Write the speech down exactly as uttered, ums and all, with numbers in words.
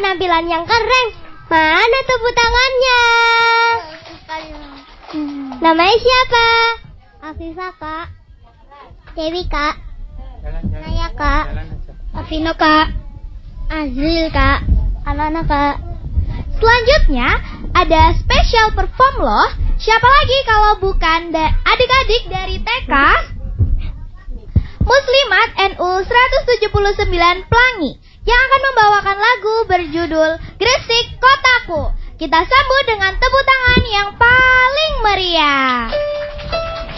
penampilan yang keren. Mana tepuk tangannya? Namanya siapa? Afifah, Kak. Dewi, Kak. Naya, Kak. Afino, Kak. Azril, Kak. Alana, Kak. Selanjutnya ada special perform loh. Siapa lagi kalau bukan da- adik-adik dari T K Muslimat N U seratus tujuh puluh sembilan Pelangi yang akan membawakan lagu berjudul Gresik Kotaku. Kita sambut dengan tepuk tangan yang paling meriah.